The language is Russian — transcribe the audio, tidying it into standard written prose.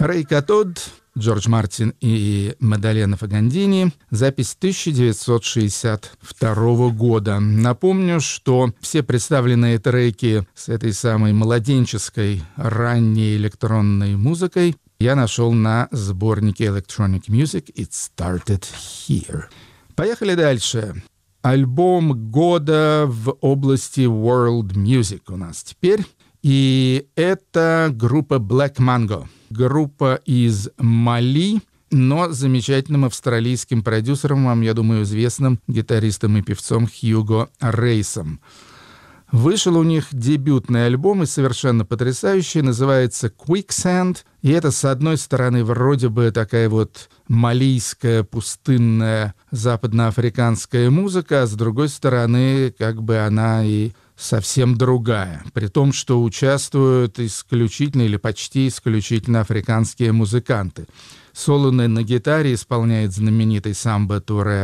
Рэй Катод, Джордж Мартин и Мадалена Фагандини. Запись 1962 года. Напомню, что все представленные треки с этой самой младенческой ранней электронной музыкой я нашел на сборнике Electronic Music It Started Here. Поехали дальше. Альбом года в области World Music у нас теперь. И это группа Black Mango. Группа из Мали, но с замечательным австралийским продюсером, вам, я думаю, известным гитаристом и певцом Хьюго Рейсом. Вышел у них дебютный альбом и совершенно потрясающий, называется Quicksand. И это, с одной стороны, вроде бы такая вот малийская, пустынная, западноафриканская музыка, а с другой стороны, как бы она и совсем другая. При том, что участвуют исключительно или почти исключительно африканские музыканты. Соло на гитаре исполняет знаменитый Самба Туре